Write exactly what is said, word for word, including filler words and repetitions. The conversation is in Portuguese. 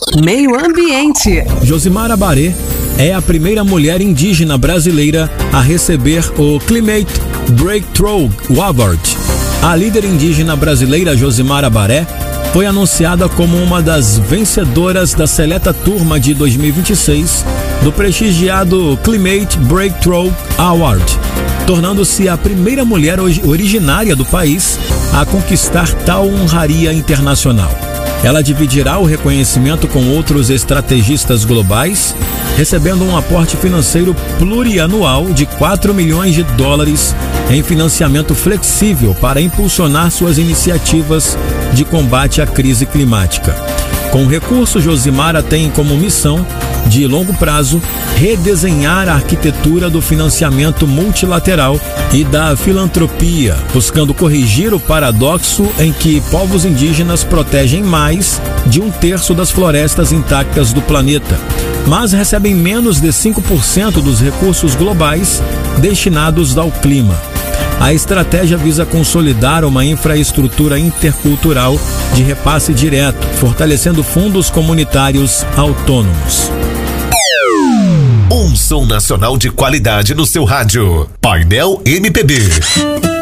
Meio Ambiente. Josimara Baré é a primeira mulher indígena brasileira a receber o Climate Breakthrough Award. A líder indígena brasileira Josimara Baré foi anunciada como uma das vencedoras da seleta turma de dois mil e vinte e seis do prestigiado Climate Breakthrough Award, tornando-se a primeira mulher originária do país a conquistar tal honraria internacional. Ela dividirá o reconhecimento com outros estrategistas globais, recebendo um aporte financeiro plurianual de quatro milhões de dólares em financiamento flexível para impulsionar suas iniciativas de combate à crise climática. Com o recurso, Josimara tem como missão, de longo prazo, redesenhar a arquitetura do financiamento multilateral e da filantropia, buscando corrigir o paradoxo em que povos indígenas protegem mais de um terço das florestas intactas do planeta, mas recebem menos de cinco por cento dos recursos globais destinados ao clima. A estratégia visa consolidar uma infraestrutura intercultural de repasse direto, fortalecendo fundos comunitários autônomos. Um som nacional de qualidade no seu rádio. Painel M P B.